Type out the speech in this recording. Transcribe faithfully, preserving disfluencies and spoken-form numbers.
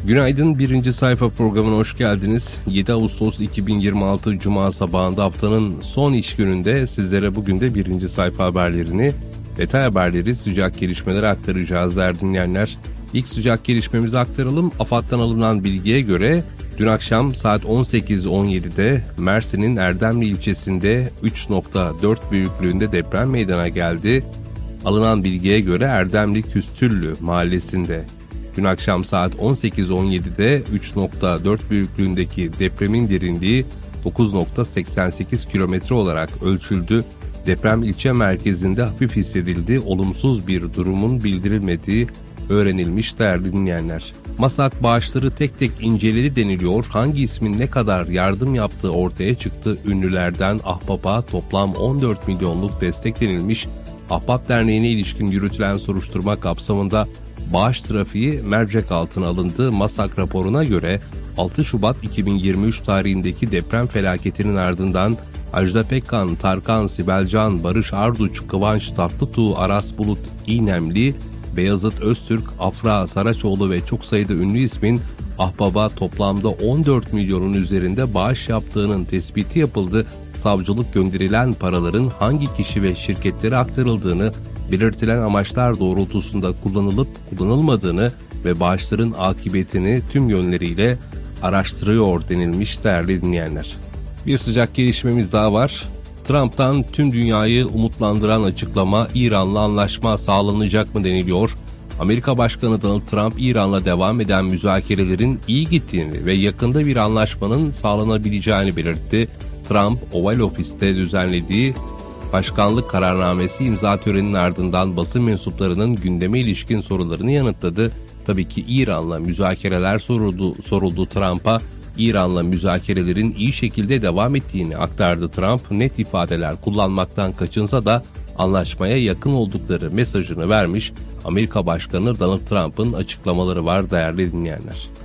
Günaydın, birinci sayfa programına hoş geldiniz. yedi Ağustos iki bin yirmi altı Cuma sabahında haftanın son iş gününde sizlere bugün de birinci sayfa haberlerini, detay haberleri, sıcak gelişmeleri aktaracağız değerli dinleyenler. İlk sıcak gelişmemizi aktaralım. AFAD'dan alınan bilgiye göre dün akşam saat on sekiz on yedide Mersin'in Erdemli ilçesinde üç nokta dört büyüklüğünde deprem meydana geldi. Alınan bilgiye göre Erdemli Küstüllü mahallesinde dün akşam saat on sekiz on yedide üç nokta dört büyüklüğündeki depremin derinliği dokuz nokta seksen sekiz kilometre olarak ölçüldü. Deprem ilçe merkezinde hafif hissedildi. Olumsuz bir durumun bildirilmediği öğrenilmiş değerli dinleyenler. MASAK bağışları tek tek inceledi deniliyor. Hangi ismin ne kadar yardım yaptığı ortaya çıktı. Ünlülerden Ahbap'a toplam on dört milyonluk destek denilmiş. Ahbap Derneği'ne ilişkin yürütülen soruşturma kapsamında bağış trafiği mercek altına alındı. MASAK raporuna göre altı Şubat iki bin yirmi üç tarihindeki deprem felaketinin ardından Ajda Pekkan, Tarkan, Sibel Can, Barış Arduç, Kıvanç Tatlıtuğ, Aras Bulut İynemli, Beyazıt Öztürk, Afra Saraçoğlu ve çok sayıda ünlü ismin Ahbap'a toplamda on dört milyonun üzerinde bağış yaptığının tespiti yapıldı. Savcılık gönderilen paraların hangi kişi ve şirketlere aktarıldığını, belirtilen amaçlar doğrultusunda kullanılıp kullanılmadığını ve bağışların akıbetini tüm yönleriyle araştırıyor denilmiş değerli dinleyenler. Bir sıcak gelişmemiz daha var. Trump'tan tüm dünyayı umutlandıran açıklama, İran'la anlaşma sağlanacak mı deniliyor. Amerika Başkanı Donald Trump, İran'la devam eden müzakerelerin iyi gittiğini ve yakında bir anlaşmanın sağlanabileceğini belirtti. Trump, Oval Ofis'te düzenlediği başkanlık kararnamesi imza töreninin ardından basın mensuplarının gündeme ilişkin sorularını yanıtladı. Tabii ki İran'la müzakereler soruldu, soruldu Trump'a. İran'la müzakerelerin iyi şekilde devam ettiğini aktardı Trump. Net ifadeler kullanmaktan kaçınsa da anlaşmaya yakın oldukları mesajını vermiş. Amerika Başkanı Donald Trump'ın açıklamaları var değerli dinleyenler.